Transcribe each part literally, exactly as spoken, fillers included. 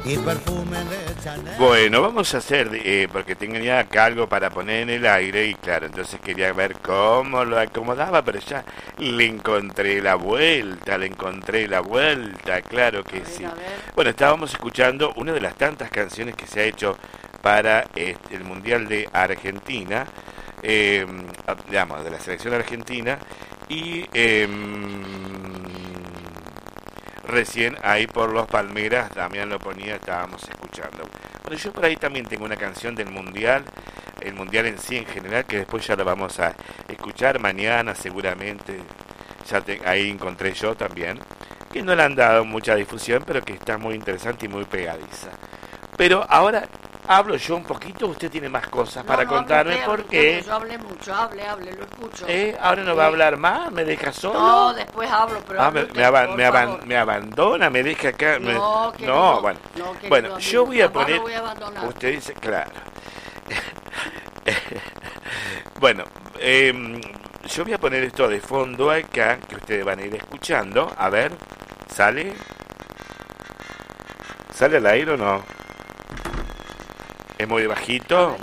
y perfume de Chanel. Bueno, vamos a hacer, eh, porque tenía acá algo para poner en el aire y claro, entonces quería ver cómo lo acomodaba, pero ya le encontré la vuelta, le encontré la vuelta, claro que A ver, sí. a ver. Bueno, estábamos escuchando una de las tantas canciones que se ha hecho para eh, el Mundial de Argentina, eh, digamos, de la selección argentina, y eh, recién ahí por los Palmeras, Damián lo ponía, estábamos escuchando. Bueno, yo por ahí también tengo una canción del Mundial, el Mundial en sí en general, que después ya lo vamos a escuchar mañana seguramente, ya te, ahí encontré yo también, que no le han dado mucha difusión, pero que está muy interesante y muy pegadiza. Pero ahora hablo yo un poquito, usted tiene más cosas No, para no, contarme, usted, porque usted, yo hablé mucho, hable, hable, lo escucho. ¿Eh? ¿Ahora no va a hablar más? ¿Me deja solo? No, después hablo, pero Ah, hable me, usted, me, aban- por me, aban- favor. me abandona, me deja acá. me- No, no, querido, bueno. no, querido Bueno, amigo, yo voy a jamás poner. lo voy a abandonar. Usted dice, claro. Bueno, eh, yo voy a poner esto de fondo acá, que ustedes van a ir escuchando. A ver, ¿sale? ¿Sale al aire o no? ¿Es muy bajito?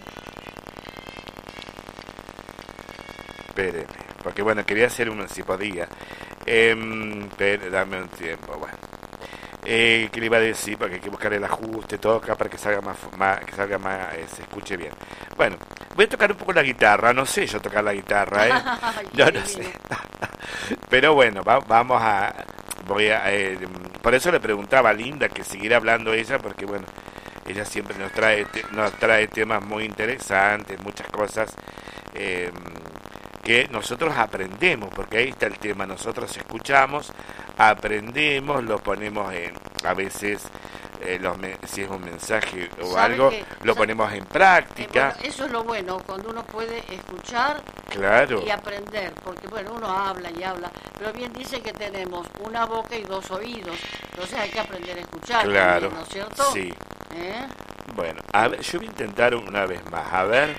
Espérenme, porque bueno, quería hacer un, si podía. Eh, pero, dame un tiempo, bueno. Eh, ¿Qué le iba a decir? Porque hay que buscar el ajuste, todo acá para que salga más, más que salga más, eh, se escuche bien. Bueno, voy a tocar un poco la guitarra, no sé yo tocar la guitarra, ¿eh? Ay, No, qué no divino. sé. Pero bueno, va- vamos a, voy a, eh, por eso le preguntaba a Linda que siguiera hablando ella, porque bueno, ella siempre nos trae, te- nos trae temas muy interesantes, muchas cosas. Eh, que nosotros aprendemos, porque ahí está el tema, nosotros escuchamos, aprendemos, lo ponemos en, a veces, eh, los me- si es un mensaje o ¿Sabe algo, qué? lo ¿Sabe? ponemos en Eh, práctica, bueno, eso es lo bueno, cuando uno puede escuchar claro, y aprender, porque bueno, uno habla y habla, pero bien dice que tenemos una boca y dos oídos, entonces hay que aprender a escuchar, claro, también, ¿no es cierto? sí. ¿Eh? Bueno, a ver, yo voy a intentar una vez más, a ver.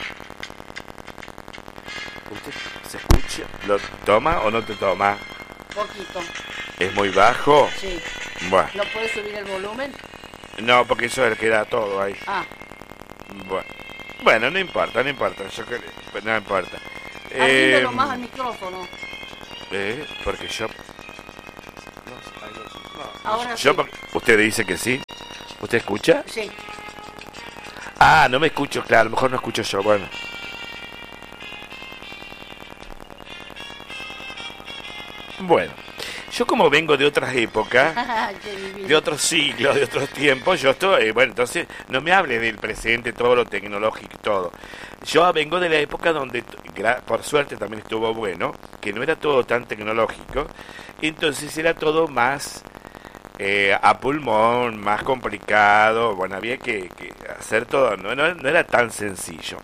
¿Usted se escucha? ¿Lo toma o no te toma? Poquito, ¿Es muy bajo? sí. Bueno, ¿No puede subir el volumen? no, porque eso le queda todo ahí. Ah, Bueno, bueno, no importa, no importa, yo creo, no importa. arrímelo Eh, más al micrófono. eh, porque yo... Ahora yo sí. ¿Usted dice que sí? ¿Usted escucha? Sí, Ah, no me escucho, claro, a lo mejor no escucho yo, bueno. Bueno, yo como vengo de otras épocas, qué divino. de otros siglos, de otros tiempos, yo estoy, eh, bueno, entonces no me hable del presente, todo lo tecnológico y todo. Yo vengo de la época donde, gra- por suerte también estuvo bueno, que no era todo tan tecnológico, entonces era todo más eh, a pulmón, más complicado, bueno, había que, que hacer todo, no, no, no era tan sencillo.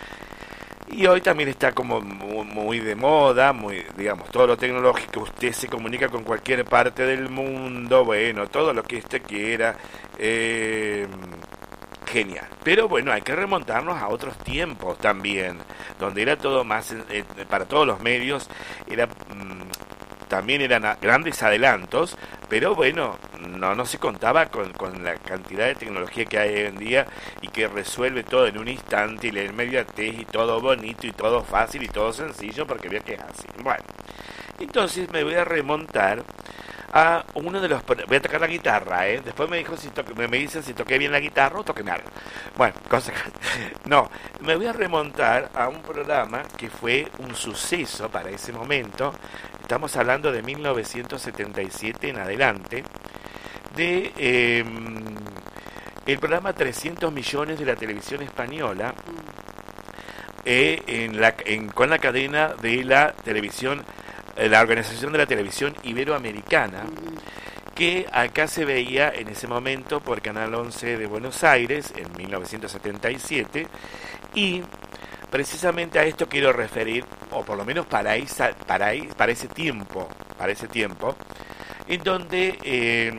Y hoy también está como muy, muy de moda, muy, digamos, todo lo tecnológico, usted se comunica con cualquier parte del mundo, bueno, todo lo que usted quiera, eh, genial. Pero bueno, hay que remontarnos a otros tiempos también, donde era todo más, eh, para todos los medios, era mm, también eran a- grandes adelantos, pero bueno, no, no se contaba con, con la cantidad de tecnología que hay hoy en día y que resuelve todo en un instante y la inmediatez y todo bonito y todo fácil y todo sencillo, porque veo que es así. Bueno, entonces me voy a remontar a uno de los... Voy a tocar la guitarra, ¿eh? Después me dijo si toque, me, me dicen si toqué bien la guitarra o toqué mal. Bueno, cosa que... No, me voy a remontar a un programa que fue un suceso para ese momento. Estamos hablando de mil novecientos setenta y siete en adelante. De... Eh, el programa trescientos millones de la televisión española. Eh, en la, en, con la cadena de la televisión, eh, la organización de la televisión iberoamericana, que acá se veía en ese momento por Canal once de Buenos Aires en mil novecientos setenta y siete, y precisamente a esto quiero referir, o por lo menos para, esa, para, para ese tiempo, para ese tiempo, en donde eh,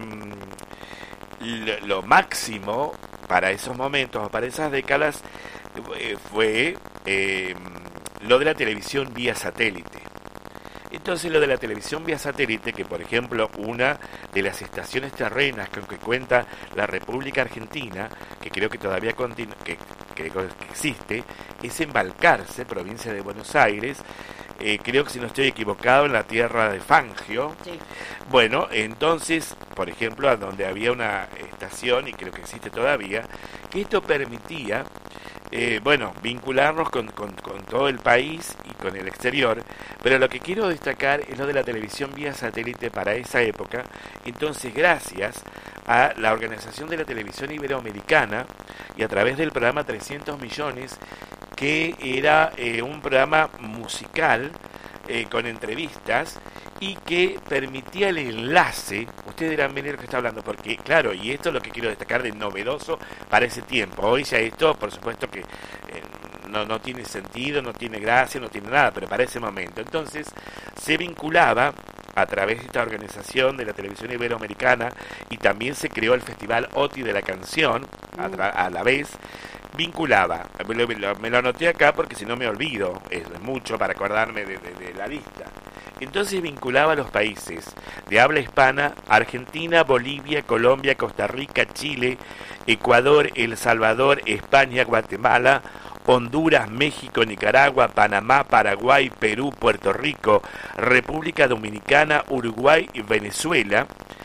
lo, lo máximo para esos momentos, para esas décadas, eh, fue eh, lo de la televisión vía satélite. Entonces lo de la televisión vía satélite, que por ejemplo una de las estaciones terrenas con que cuenta la República Argentina, que creo que todavía continu que, que, que existe, es en Balcarce, provincia de Buenos Aires, eh, creo que si no estoy equivocado en la tierra de Fangio. Sí. Bueno, entonces, por ejemplo, a donde había una estación, y creo que existe todavía, que esto permitía, eh, bueno, vincularnos con, con, con todo el país y con el exterior, pero lo que quiero destacar es lo de la televisión vía satélite para esa época. Entonces, gracias a la Organización de la Televisión Iberoamericana y a través del programa trescientos millones, que era eh, un programa musical eh, con entrevistas y que permitía el enlace. Ustedes dirán, bien, lo que está hablando, porque claro, y esto es lo que quiero destacar de novedoso para ese tiempo. Hoy ya esto, por supuesto que eh, no, no tiene sentido, no tiene gracia, no tiene nada, pero para ese momento. Entonces, se vinculaba a través de esta organización de la televisión iberoamericana, y también se creó el Festival OTI de la Canción, a, a la vez, vinculaba, me lo, me lo, me lo anoté acá porque si no me olvido, es mucho para acordarme de, de, de la lista. Entonces vinculaba a los países de habla hispana: Argentina, Bolivia, Colombia, Costa Rica, Chile, Ecuador, El Salvador, España, Guatemala, Honduras, México, Nicaragua, Panamá, Paraguay, Perú, Puerto Rico, República Dominicana, Uruguay y Venezuela,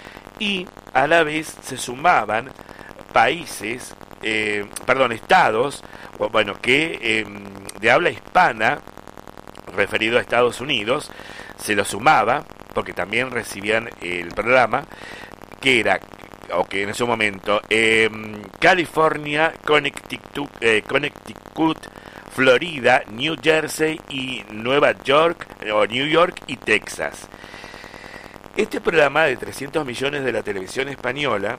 y a la vez se sumaban países, eh, perdón, estados, bueno, que eh, de habla hispana, referido a Estados Unidos, se lo sumaba, porque también recibían el programa, que era, o que en ese momento, eh, California, Connecticut, eh, Connecticut, Florida, New Jersey y Nueva York, o New York y Texas. Este programa de trescientos millones de la televisión española,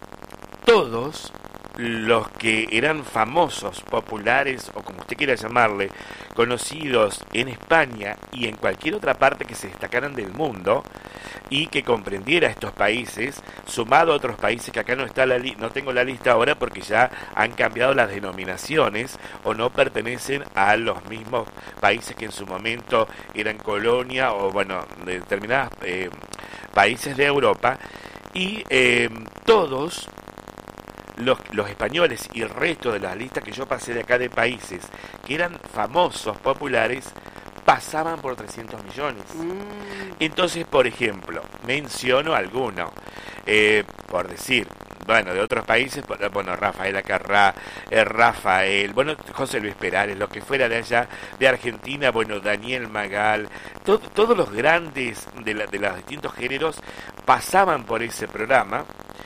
todos los que eran famosos, populares, o como usted quiera llamarle, conocidos en España y en cualquier otra parte que se destacaran del mundo y que comprendiera estos países, sumado a otros países que acá no está la li no tengo la lista ahora porque ya han cambiado las denominaciones o no pertenecen a los mismos países que en su momento eran colonia, o bueno, de determinados eh, países de Europa, y eh, todos Los, los españoles y el resto de las listas que yo pasé de acá de países que eran famosos, populares, pasaban por trescientos millones. Mm. Entonces, por ejemplo, menciono alguno, eh, por decir, bueno, de otros países, bueno, Rafael Acarrá, eh, Rafael, bueno, José Luis Perales, lo que fuera de allá, de Argentina, bueno, Daniel Magal, to, todos los grandes de, la, de los distintos géneros pasaban por ese programa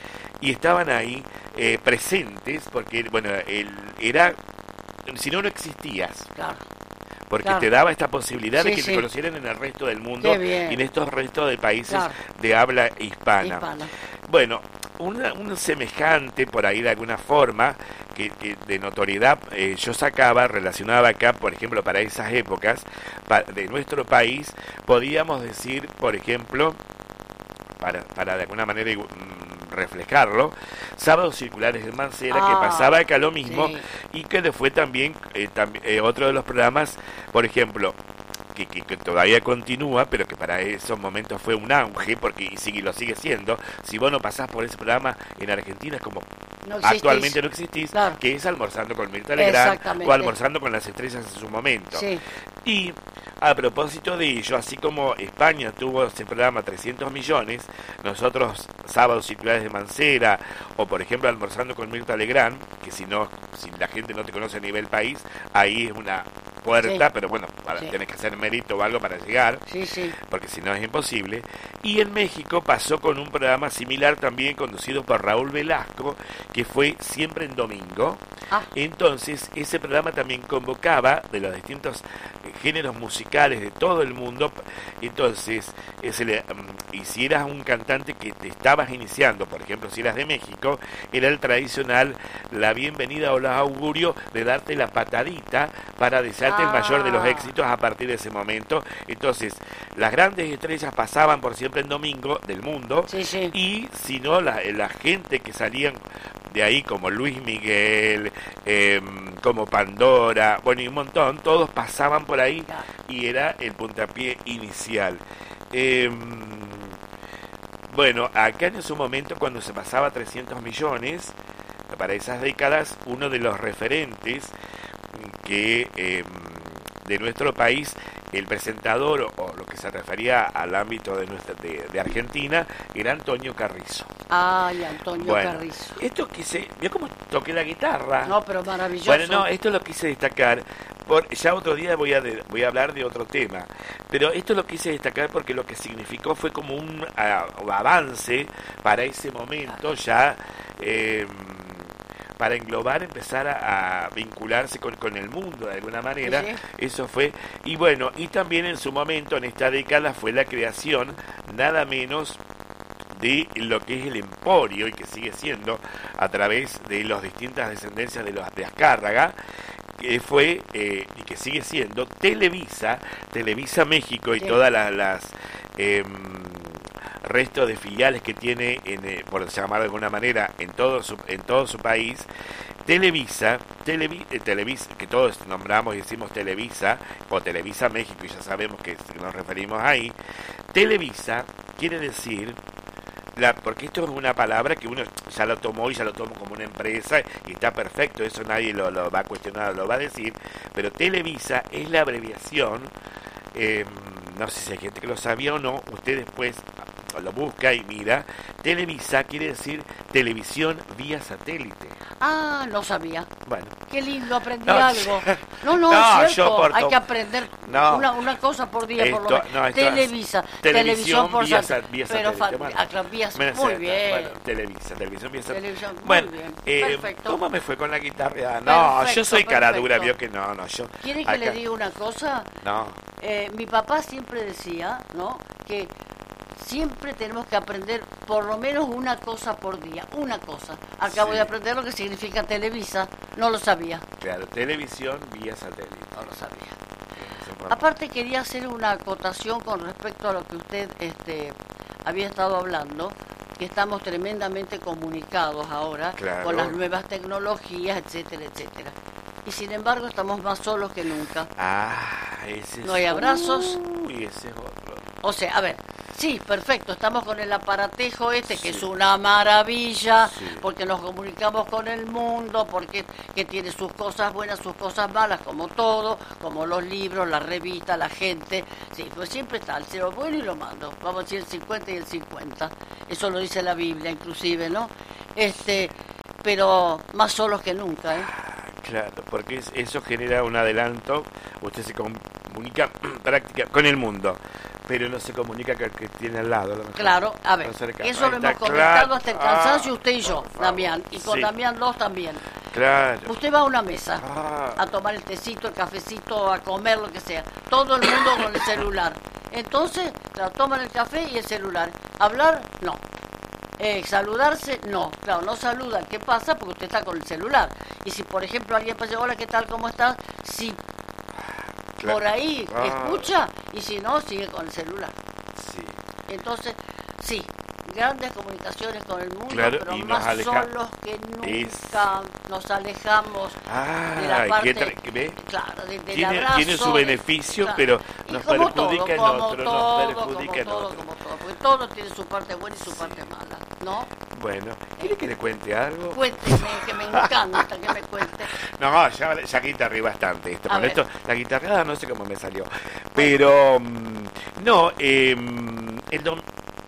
y estaban ahí eh, presentes, porque, bueno, el, era, si no, no existías. Claro. Porque claro. te daba esta posibilidad sí, de que sí. te conocieran en el resto del mundo y en estos restos de países claro. de habla hispana. hispana. Bueno, una, un semejante, por ahí de alguna forma, que, que de notoriedad eh, yo sacaba, relacionaba acá, por ejemplo, para esas épocas, pa, de nuestro país, podíamos decir, por ejemplo, para, para de alguna manera reflejarlo, Sábados Circulares de Mancera, ah, que pasaba acá lo mismo, sí. Y que fue también, eh, tam, eh, otro de los programas, por ejemplo, que, que, que todavía continúa, pero que para esos momentos fue un auge, porque y sigue, lo sigue siendo. Si vos no pasás por ese programa en Argentina, es como no actualmente no existís, claro. Que es Almorzando con Mirta Legrand o Almorzando con las Estrellas en su momento. Sí. Y a propósito de ello, así como España tuvo ese programa trescientos millones, nosotros Sábados Circulares de Mancera, o por ejemplo Almorzando con Mirta Legrand, que si no, si la gente no te conoce a nivel país, ahí es una puerta, sí. Pero bueno, para, sí. Tenés que hacer mérito o algo para llegar, sí, sí. Porque si no es imposible. Y en México pasó con un programa similar también conducido por Raúl Velasco, que fue Siempre en Domingo. Ah. Entonces ese programa también convocaba de los distintos géneros musicales de todo el mundo. Entonces ese, y si eras un cantante que te estabas iniciando, por ejemplo si eras de México, era el tradicional la bienvenida o los augurios de darte la patadita para desearte ah. el mayor de los éxitos a partir de ese momento. Entonces las grandes estrellas pasaban por Siempre en Domingo del mundo, sí, sí. Y si no, la, la gente que salían de ahí como Luis Miguel, eh, como Pandora, bueno, y un montón, todos pasaban por ahí Claro. y era el puntapié inicial. Eh, bueno, acá en su momento cuando se pasaba trescientos millones, para esas décadas, uno de los referentes que eh, de nuestro país, el presentador o lo que se refería al ámbito de nuestra de, de Argentina, era Antonio Carrizo. Ay, Antonio Bueno, Carrizo. esto quise, ¿vio cómo toqué la guitarra? No, pero maravilloso. Bueno, no, esto lo quise destacar, por, ya otro día voy a, de, voy a hablar de otro tema, pero esto lo quise destacar porque lo que significó fue como un a, avance para ese momento ya, eh, para englobar, empezar a, a vincularse con, con el mundo de alguna manera, Sí. eso fue, y bueno, y también en su momento, en esta década, fue la creación, nada menos, de lo que es el Emporio y que sigue siendo a través de las distintas descendencias de los de Azcárraga, que fue eh, y que sigue siendo Televisa, Televisa México y Sí. todas las, las eh, restos de filiales que tiene, en, eh, por llamar de alguna manera, en todo su, en todo su país. Televisa, Televi, eh, Televisa, que todos nombramos y decimos Televisa, o Televisa México, y ya sabemos que nos referimos ahí. Televisa quiere decir, la, porque esto es una palabra que uno ya lo tomó y ya lo tomó como una empresa y está perfecto, eso nadie lo, lo va a cuestionar, lo va a decir, pero Televisa es la abreviación, eh, no sé si hay gente que lo sabía o no, usted después lo busca y mira, Televisa quiere decir televisión vía satélite. Ah, no sabía. Bueno. Qué lindo, aprendí No, algo. No, no, no, es yo cierto. por Hay to- que aprender No. una, una cosa por día, por lo Esto- menos. no, esto- Televisa, televisión televisión por vía sat- sa- vía pero satélite, fa- bueno. ah, claro, vía- Me muy sé, bien. Bueno, Televisa, televisión vía satélite. Televisión, muy Bueno, bien. eh, Perfecto. ¿cómo me fue con la guitarra? No, Perfecto, yo soy cara dura, perfecto. vio que no, no, yo... ¿Quiere que acá- le diga una cosa? No, Eh, mi papá siempre decía, ¿no?, que siempre tenemos que aprender por lo menos una cosa por día, una cosa. Acabo Sí. de aprender lo que significa Televisa, no lo sabía, claro, televisión vía satélite. no lo sabía. Es importante. Aparte quería hacer una acotación con respecto a lo que usted este, había estado hablando, que estamos tremendamente comunicados ahora Claro. con las nuevas tecnologías, etcétera, etcétera. Y sin embargo estamos más solos que nunca. Ah, ese es... No hay abrazos. Uy, ese es otro. O sea, a ver, sí, perfecto, estamos con el aparatejo este, que Sí. es una maravilla, Sí. porque nos comunicamos con el mundo, porque que tiene sus cosas buenas, sus cosas malas, como todo, como los libros, la revista, la gente. Sí, pues siempre está el cero bueno y lo malo. Vamos a decir el cincuenta y el cincuenta. Eso lo dice la Biblia, inclusive, ¿no? Este, pero más solos que nunca, ¿eh? Claro, porque es- eso genera un adelanto, usted se comunica práctica con el mundo, pero no se comunica con el que tiene al lado. a lo mejor. Claro, a ver, No cerca. eso Ahí lo está, hemos comentado claro. hasta el cansancio, Ah, usted y yo, por favor. Damián, y con Sí. Damián dos también. Claro. Usted va a una mesa Ah, a tomar el tecito, el cafecito, a comer, lo que sea. Todo el mundo con el celular. Entonces, claro, toman el café y el celular. Hablar, no. Eh, saludarse, no. Claro, no saludan. ¿Qué pasa? Porque usted está con el celular. Y si, por ejemplo, alguien pasa, hola, ¿qué tal? ¿Cómo estás? Si claro. por ahí Ah. escucha, y si no, sigue con el celular. Sí. Entonces, sí, grandes comunicaciones con el mundo, Claro, pero y nos más aleja- solos que nunca. Es- Nos alejamos de la Ah, parte, ¿qué tra- qué ve? claro, de- del Tiene, abrazo, tiene su de- beneficio, claro. pero Y nos como todo, perjudica en como otro, todo, nos perjudica como en todo, otro. como todo, porque todo tiene su parte buena y su parte mala, ¿no? Bueno, ¿quiere que le cuente algo? Cuénteme, que me encanta que me cuente. No, ya, ya guitarré bastante esto. A Con ver. esto, la guitarrada no sé cómo me salió. Pero, mm, no, eh, el domingo...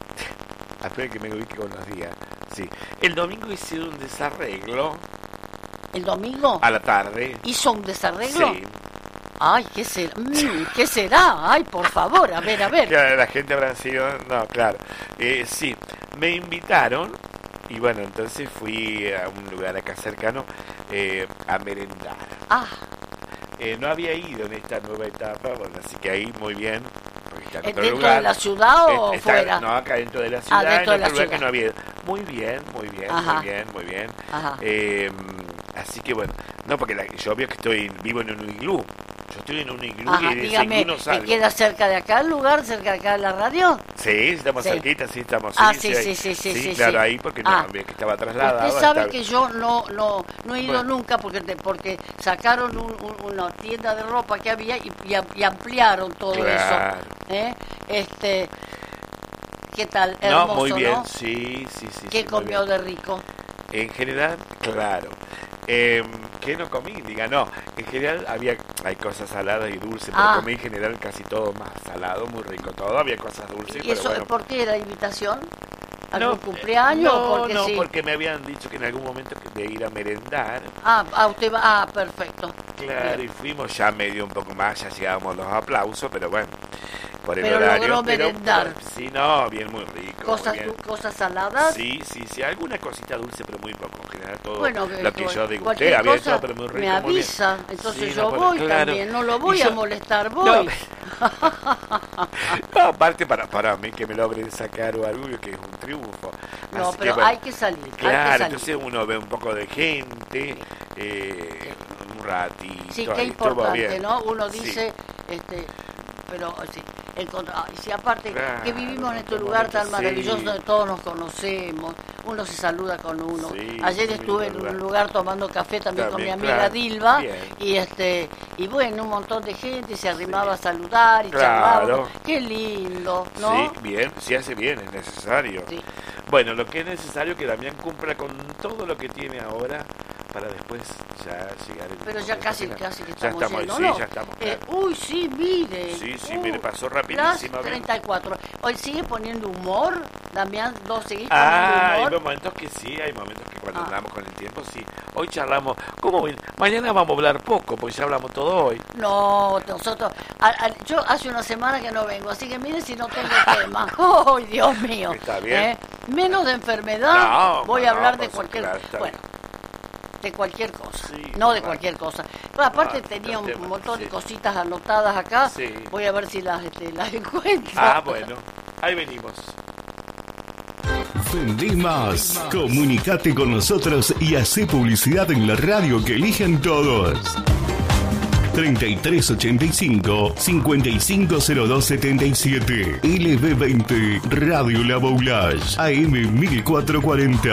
Espera que me ubique con los días. Sí. El domingo hice un desarreglo ¿El domingo a la tarde. hizo un desarreglo? Sí. Ay, ¿qué será? Mm, ¿qué será? Ay, por favor, a ver, a ver. Claro, la gente habrá sido... No, claro. Eh, sí, me invitaron y bueno, entonces fui a un lugar acá cercano eh, a merendar. Ah, Eh, no había ido en esta nueva etapa, bueno, así que ahí muy bien. Porque está en ¿eh, otro ¿dentro lugar. de la ciudad o Eh, está- fuera? No, acá dentro de la ciudad, dentro en de la otro lugar ciudad. que no había ido. Muy bien, muy bien, Ajá. muy bien, muy bien. Ajá. Eh, así que bueno, no, porque la, yo veo que estoy vivo en un iglú. yo estoy en un iglú Ajá, y de ese dígame, iglú no ¿me salgo. queda cerca de acá el lugar, cerca de acá de la radio? Sí, estamos Sí. cerquita, sí, estamos. Ah, sí, sí, sí, sí, sí, sí, claro, sí. ahí porque no, Ah. que estaba trasladado. Usted sabe está- que yo no no no he ido Bueno. nunca porque te- porque sacaron un- un- una tienda de ropa que había y, y am- y ampliaron todo Claro. eso. ¿eh? Este, ¿qué tal? No, Hermoso, muy bien, ¿no? sí, sí, sí. ¿Qué sí, muy comió bien. de rico? En general, claro. Eh, ¿Qué no comí? Diga, no. En general había, hay cosas saladas y dulces, pero Ah. comí en general casi todo más salado, muy rico todo. Había cosas dulces, ¿Y pero eso bueno. por qué era invitación? ¿Algún No, cumpleaños no, o porque no, sí? porque me habían dicho que en algún momento que de ir a merendar. Ah, ah, usted va, ah, perfecto. Claro, y fuimos ya medio un poco más, ya llegábamos los aplausos, pero bueno, por el Pero horario. logró pero, merendar. pero- sí, no, bien, muy rico. Cosas, muy bien. du- cosas saladas. Sí, sí, sí, alguna cosita dulce, pero muy poco. En general, todo Bueno, lo que yo degusté cualquier había cosa todo, pero muy rico. me muy bien. avisa, entonces Sí, yo no, pero voy claro. también, no lo Y voy yo- a molestar, voy. No, aparte para, para mí que me logren sacar o algo que es un triunfo. No, Así que, pero bueno, hay que salir, hay que claro, salir. entonces uno ve un poco de gente, eh, un ratito. Sí, qué ahí, estuvo importante, bien. ¿no? Uno Sí. dice, este, pero sí, encontr- ah, y si aparte Claro, que vivimos en este qué lugar bonito, tan maravilloso sí. donde todos nos conocemos, uno se saluda con uno. Sí, Ayer muy estuve en lindo un lugar. lugar tomando café también, con mi También, amiga claro, Dilma bien. y este y bueno, un montón de gente se arrimaba a saludar y Claro. charlaba. Qué lindo, ¿no? Sí, bien, si hace bien, es necesario. Sí. Bueno, lo que es necesario que Damián cumpla con todo lo que tiene ahora para después ya llegar. el- Pero ya casi, final. casi que Ya estamos, estamos, yendo, sí, ¿no? ya estamos, Eh, claro. uy, sí, mire. Sí, sí, Uh, mire, pasó las rapidísimo. bien. treinta y cuatro. Hoy sigue poniendo humor, Damián, dos seguís Ah, hay poniendo humor. momentos que sí, hay momentos que cuando Ah. andamos con el tiempo, sí. Hoy charlamos, ¿cómo ven? Mañana vamos a hablar poco, pues ya hablamos todo hoy. No, nosotros, a- a- yo hace una semana que no vengo, así que mire si no tengo tema. ¡Ay, Dios mío! Está bien. ¿Eh? Menos de enfermedad, No, voy a no, hablar de pues, cualquier claro, está bueno, de cualquier cosa, Sí, no de claro. cualquier cosa. Bueno, aparte Ah, tenía un el tema, montón de sí. cositas anotadas acá, Sí. voy a ver si las, este, las encuentro. Ah, bueno, ahí venimos. Vendí más. Comunicate con nosotros y hacé publicidad en la radio que eligen todos. treinta y tres ochenta y cinco, cincuenta y cinco cero dos setenta y siete. L B veinte Radio La Boulage. A M mil cuatrocientos cuarenta.